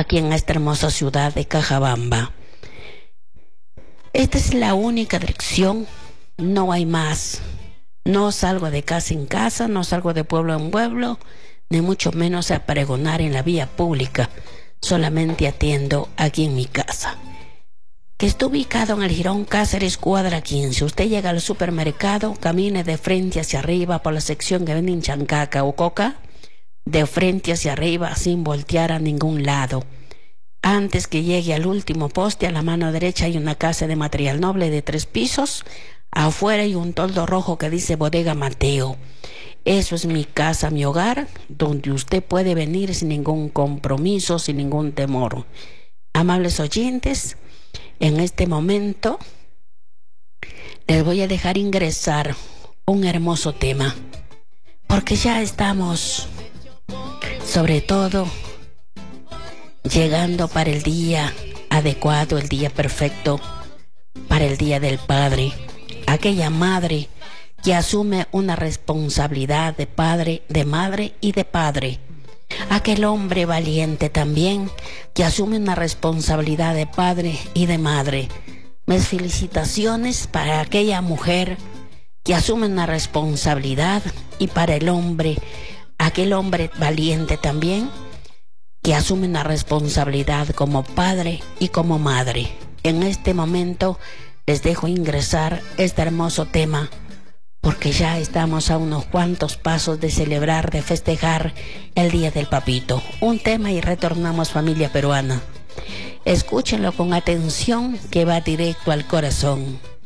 aquí en esta hermosa ciudad de Cajabamba. Esta es la única dirección, no hay más. No salgo de casa en casa, no salgo de pueblo en pueblo, ni mucho menos a pregonar en la vía pública. Solamente atiendo aquí en mi casa, que está ubicado en el Jirón Cáceres, cuadra 15. Usted llega al supermercado, camine de frente hacia arriba por la sección que venden chancaca o coca, de frente hacia arriba sin voltear a ningún lado. Antes que llegue al último poste, a la mano derecha hay una casa de material noble de 3 pisos. Afuera hay un toldo rojo que dice Bodega Mateo. Eso es mi casa, mi hogar, donde usted puede venir sin ningún compromiso, sin ningún temor. Amables oyentes, en este momento les voy a dejar ingresar un hermoso tema, porque ya estamos, sobre todo, llegando para el día adecuado, el día perfecto, para el Día del Padre. Aquella madre que asume una responsabilidad de padre, de madre y de padre. Aquel hombre valiente también que asume una responsabilidad de padre y de madre. Mis felicitaciones para aquella mujer que asume una responsabilidad, y para el hombre, aquel hombre valiente también que asume una responsabilidad como padre y como madre. En este momento les dejo ingresar este hermoso tema, porque ya estamos a unos cuantos pasos de celebrar, de festejar el Día del Papito. Un tema y retornamos, familia peruana. Escúchenlo con atención, que va directo al corazón.